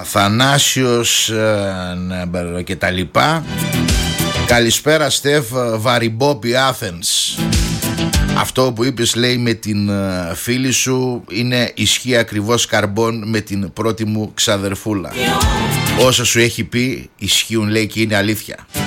Θανάσιος και τα λοιπά. Καλησπέρα Στεφ, Βαριμπόπι Athens. Αυτό που είπες, λέει, με την φίλη σου είναι ισχύει ακριβώς καρμπών με την πρώτη μου ξαδερφούλα. Όσα σου έχει πει ισχύουν, λέει, και είναι αλήθεια.